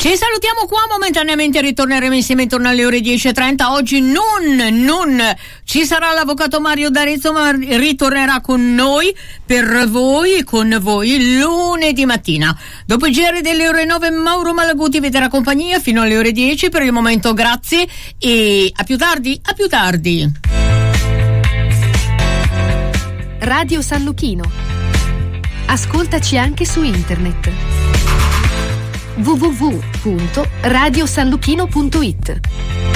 Ci salutiamo qua, momentaneamente ritorneremo insieme intorno alle ore 10:30. Oggi non ci sarà l'avvocato Mario D'Arezzo, ma ritornerà con noi, per voi e con voi lunedì mattina. Dopo il GR delle ore 9 Mauro Malaguti vi darà compagnia fino alle ore 10. Per il momento grazie e a più tardi. Radio San Luchino. Ascoltaci anche su internet. www.radiosanluchino.it